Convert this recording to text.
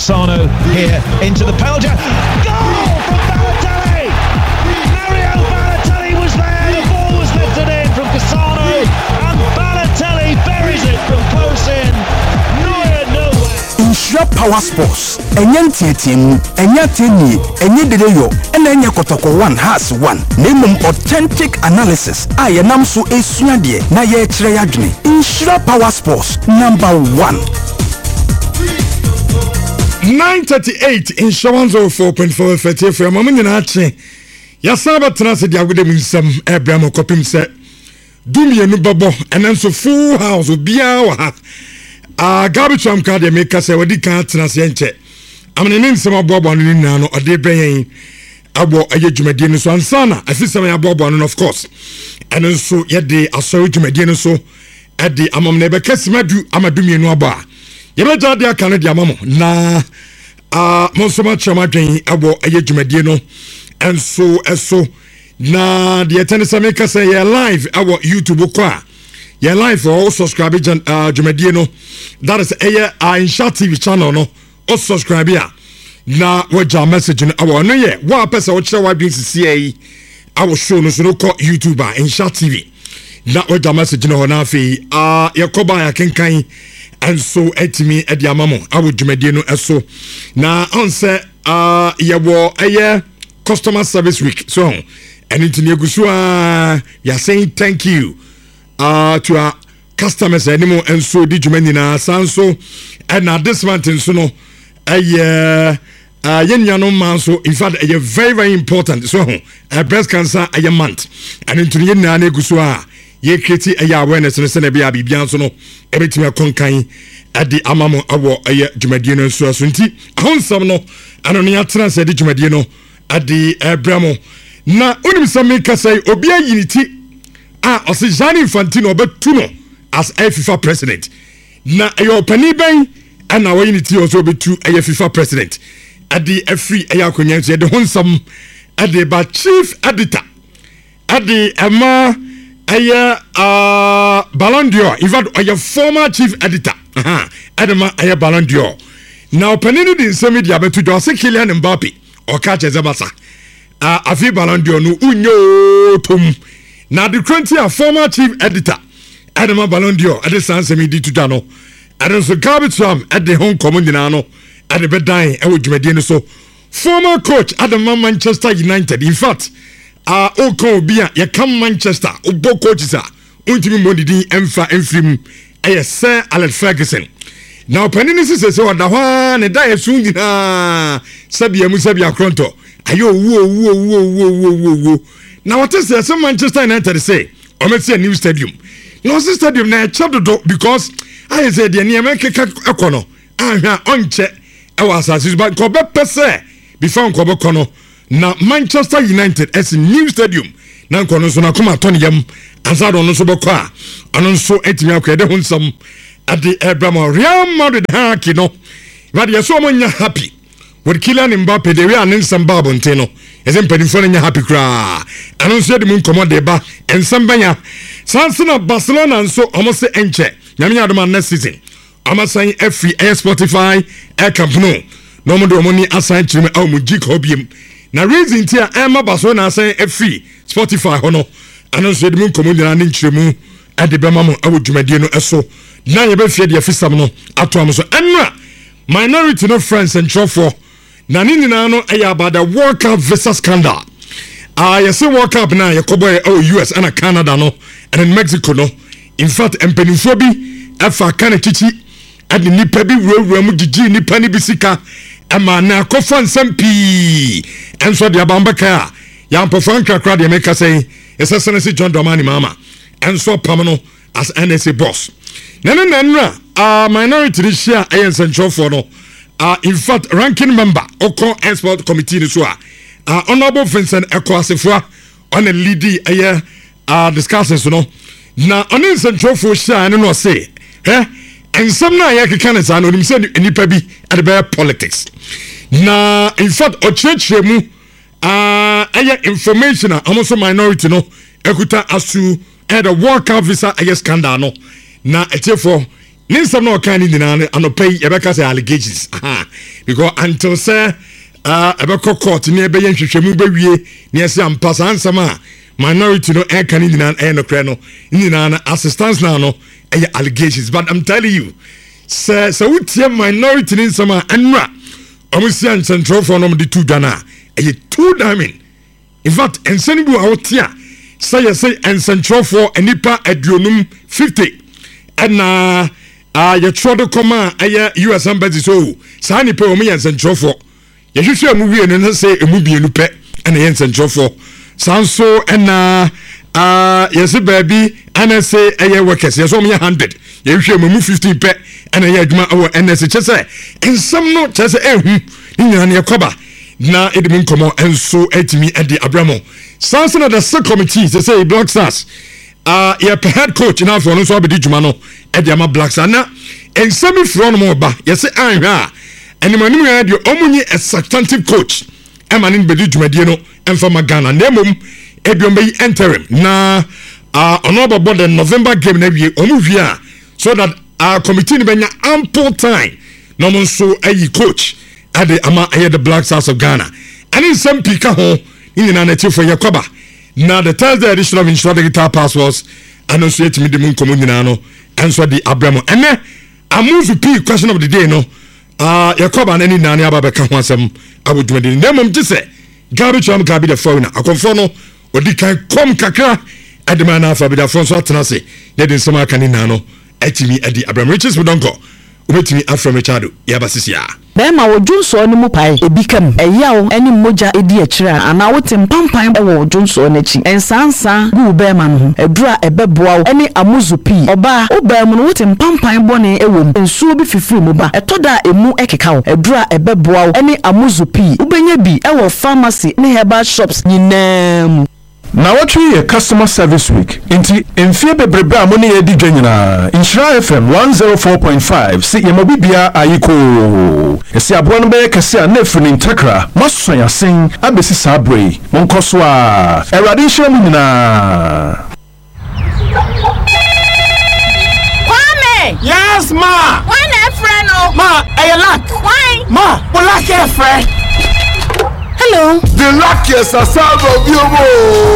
Cassano here into the penalty. Goal from Balotelli! Mario Balotelli was there. The ball was lifted in from Cassano, and Balotelli buries it from close in. Neuer nowhere. Insure Power Sports. Enyantietiemu, enyateni, enyedeyo, and enya kotoko one has one. Name authentic analysis. Ayenam so esuadie na ye treyadne. Insure Power Sports #1. 9:38 insurance 4.4 FT for moment in action. Yasaba transit the agudem some Abraham Kopim said, Dumia no babo, and then so full house will be our garbage from card make us a wadi can't transit. I'm an insama bob on Nano, a day brain. Abo a Jumedino so and sana, I feel some abob on, of course. And also yet they are so Jumedino so at the Amam neighbor Casimadu Amadumi no bar. Yamaja dia Canada mamo na monsoma chama dwen abo aye dwumadie and so na the tennis maker say you live our YouTube kwa you live or subscribe dwumadie no that is Insha TV channel no o subscribe ya na waja message no our no ye wa pesa wo kire wa bin sisi our show no so ko YouTube Insha TV na waja message no na afi yakoba ya kenkan. And so etimi edi amamo awu dwumadie no eso na on say yawo customer service week so and it negusu we are saying thank you to our customers anymore and so di dwumani na sanso and now this month so no yenyanom man so in fact very very important so breast cancer month and into yenna negusu ye create awareness no se na bia bibia so no ebetimi akonkan ade amamo awo dwumadie no so nti ahonsam no ano ne atra se de dwumadie no ade ebramo na onim sami kasai obi ayiniti ose Gianni Infantino obetu no as FIFA president na ayo pani ben ana wayiniti also obetu FIFA president ade free akonya so de honsam ade ba chief editor ade ama Ballon d'Or. In fact, I am former chief editor. Adama I am Ballon d'Or. Now, Panini didn't say me the to Jose Kylian Mbappe or catch as a basa. I feel Ballon d'Or no unyo tum. Now, the 20 former chief editor Adama Ballon d'Or at the San Semi to Dano. And also garbage from at the home commandino at the bedtime. I would do so. Former coach Adama Manchester United. In fact, oko bia ye come Manchester obo coaches untimi modidi emfa enfrim Sir Alex Ferguson now panini say oda hwa ne da yesu nyina sabia mu sabia kronto ayo wo now what is say Manchester United say o me say new stadium no stadium na chadodo because I say de ne make ekono ahwa onche e was asase ba ko be pese before ko be kono na Manchester United as a new stadium na nkono so na koma toni yam ansado no so bokwa anon so etimi akwede honsam ade Abraham Real Madrid haki no but yeso omonya happy with Kylian Mbappe de we anen babo nteno eze mpanimfo nya happy kra anon so de mun komo de ba ensambanya sansana Barcelona nso omo se enche nyamenya adoma next season amasan free Spotify Camp Nou no mo do mo ni asan chirime awu jik obiem na reason tia Emma Barcelona say free Spotify hono anon so de mun komo nyina ne nchiremu ade bema mo awu dwumadie no eso na ye be fie de afisam no ato am so enra minority no friends and trofo na ni nyina no about the World Cup visa scandal you say World Cup na ye koboy US and Canada no and in Mexico no in fact empenifo bi afa kana chichi ade nipa bi wurawura mu gigi nipa ni bisika ama na kofan sampi enso de abambaka ya mpofan kakra de make say esesene John Dramani mama enso pamno as NSA boss nananra minority share ayen central for no in fact ranking member oko export committee ni so honorable Vincent Ekwasefua on a lead discussions no na on central for share no say and some na ya kekane sa no nim say nipa bi at the politics na in fact ochechemu information almost minority no ekuta asu the World Cup visa scandal no na etefo Ninsam no kan ni na anopay e beka say allegations because until say e be court ni e be yen hwehwemu be wie ni e say ampa sansam a minority no e kan ni na e no kre no ni na assistance na no e allegations but I'm telling you say wutie minority ninsam a enra omusia ncentro for no de two dana e two diamond in fact ensani bu awotia say ncentro for enipa aduonum 50 and you try to come US embassy so Sani pe omi yensen trofo ye hwehwe amu wie no say emu bienu pe and yensen trofo sanso and yes baby and say workers yes omi 100 ye hwehwe amu 15 pe and adwuma awo NS chese ensam no chese ehu ni nyina ne koba na edimi nkomo enso etimi edi abramo sanso na the sub committee say Black Stars your head coach now for no so be djuma no e dia ma Black Stars na ensemi from mo ba yes anhwa animanu ya de omunyi a substantive coach e ma ne be djuma die no emfa magana na mom e bi ombe interim na ono bobo the November game na wie omuvia so that our committee ni benya ample time no mo so ayi coach ade ama the Black Stars of Ghana and in some pika ho ni na native for yakoba. Now the Thursday edition of Insurance Guitar Passports and also yet me the moon communano and so the Abramo and then I move to P question of the day no Yakoba and any nani ababeka wansam I would do the name of just say garbage am gabi the phone I confirm no or the can come kakra at the man alpha with the phone so atenase let in some kaninano etimi at the Abramo riches we don't go ubetimi afro mechado yabasisia Bema wo Johnson ni mu pai ebikam eyawo eni moja edi akira ana wotem pampan wo Johnson n'achi ensansa gu bema no edura ebeboa wo eni amuzupi oba obam no wotem pampan bone ewom ensuo bi fifiri mu ba etoda emu ekeka wo edura ebeboa wo eni amuzupi ubenya bi ewo pharmacy ne herbal shops nyinam. Na what we customer service week inti enfie bebrebe amone ye di dwanyina Insura FM 104.5 si yemobibia ayiko esi abo no be kase a nefuni ntakra maso yasen abesi sabre monkoso a erade hye mu nyina. Kwame! Yes, ma! Why na friend no? Ma, I lack. Why? Ma, we lack a friend. Hello. The luckiest are some of you.